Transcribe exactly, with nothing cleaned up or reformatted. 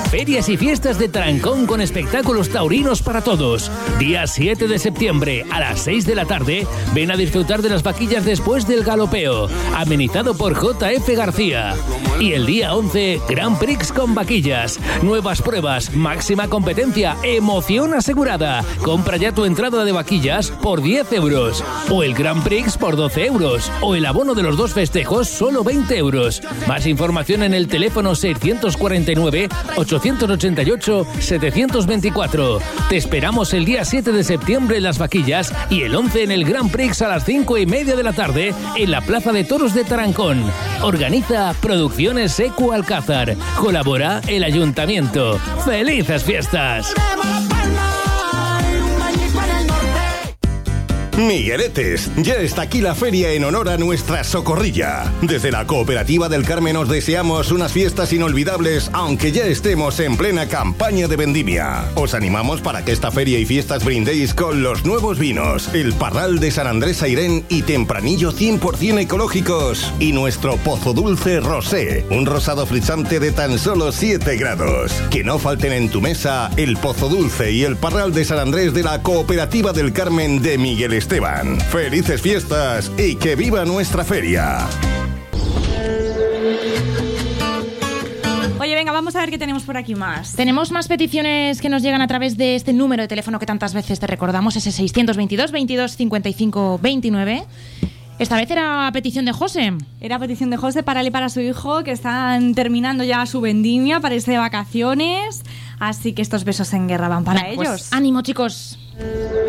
Ferias y fiestas de Tarancón con espectáculos taurinos para todos. Día siete de septiembre a las seis de la tarde, ven a disfrutar de las vaquillas después del galopeo, amenizado por J F García. Y el día once, Grand Prix con vaquillas. Nuevas pruebas, máxima competencia, emoción asegurada. Compra ya tu entrada de vaquillas por diez euros. O el Grand Prix por doce euros. O el abono de los dos festejos solo veinte euros. Más información en el teléfono seiscientos cuarenta y nueve, ochocientos ochenta y ocho, setecientos veinticuatro. Te esperamos el día siete de septiembre en las vaquillas y el once en el Grand Prix a las cinco y media de la tarde en la Plaza de Toros de Tarancón. Organiza Producciones Ecu Alcázar. Colabora el Ayuntamiento. ¡Felices fiestas! Migueletes, ya está aquí la feria en honor a nuestra Socorrilla. Desde la Cooperativa del Carmen os deseamos unas fiestas inolvidables, aunque ya estemos en plena campaña de vendimia. Os animamos para que esta feria y fiestas brindéis con los nuevos vinos, el Parral de San Andrés Airén y Tempranillo cien por ciento ecológicos, y nuestro Pozo Dulce Rosé, un rosado frizzante de tan solo siete grados. Que no falten en tu mesa el Pozo Dulce y el Parral de San Andrés de la Cooperativa del Carmen de Miguel Esteban. ¡Felices fiestas y que viva nuestra feria! Oye, venga, vamos a ver qué tenemos por aquí más. Tenemos más peticiones que nos llegan a través de este número de teléfono que tantas veces te recordamos, ese seiscientos veintidós, veintidós, cincuenta y cinco, veintinueve. Esta vez era petición de José. Era petición de José para él y para su hijo, que están terminando ya su vendimia para irse de vacaciones. Así que estos besos en guerra van para Pues ellos. ánimo, chicos.